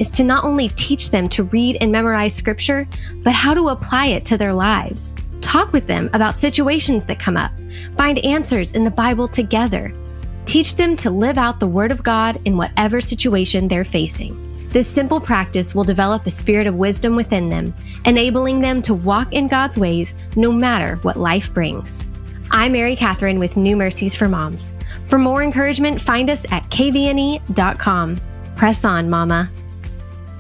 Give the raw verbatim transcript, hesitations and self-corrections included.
is to not only teach them to read and memorize scripture, but how to apply it to their lives. Talk with them about situations that come up. Find answers in the Bible together. Teach them to live out the Word of God in whatever situation they're facing. This simple practice will develop a spirit of wisdom within them, enabling them to walk in God's ways no matter what life brings. I'm Mary Catherine with New Mercies for Moms. For more encouragement, find us at k v n e dot com. Press on, Mama.